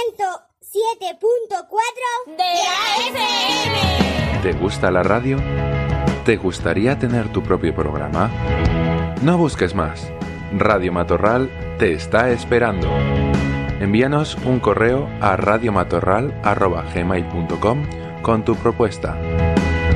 107.4 de la FM. ¿Te gusta la radio? ¿Te gustaría tener tu propio programa? No busques más. Radio Matorral te está esperando. Envíanos un correo a radiomatorral@gmail.com con tu propuesta.